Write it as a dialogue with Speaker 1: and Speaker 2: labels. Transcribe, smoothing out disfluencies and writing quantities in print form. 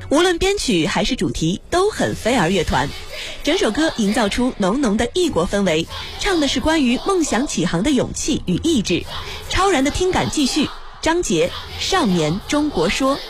Speaker 1: 无论编曲还是主题都很飞儿乐团，整首歌营造出浓浓的异国氛围，唱的是关于梦想起航的勇气与意志。超然的听感继续，张杰《少年中国说》。